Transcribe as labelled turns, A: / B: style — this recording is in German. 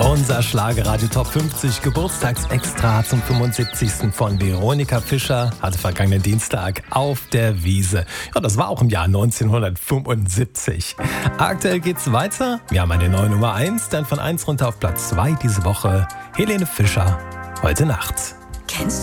A: Unser Schlagerradio Top 50 Geburtstagsextra zum 75. von Veronika Fischer hatte vergangenen Dienstag auf der Wiesn. Ja, das war auch im Jahr 1975. Aktuell geht's weiter. Wir haben eine neue Nummer 1, dann von 1 runter auf Platz 2 diese Woche. Helene Fischer, heute Nacht.
B: Kennst